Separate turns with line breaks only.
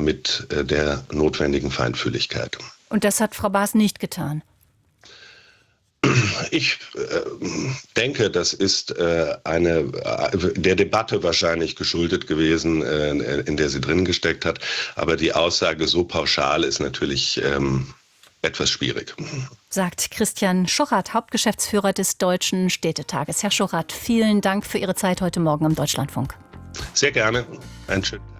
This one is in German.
mit der notwendigen Feinfühligkeit.
Und das hat Frau Baas nicht getan?
Ich denke, das ist der Debatte wahrscheinlich geschuldet gewesen, in der sie drin gesteckt hat. Aber die Aussage so pauschal ist natürlich etwas schwierig.
Sagt Christian Schochath, Hauptgeschäftsführer des Deutschen Städtetages. Herr Schochath, vielen Dank für Ihre Zeit heute Morgen im Deutschlandfunk.
Sehr gerne. Einen schönen Tag.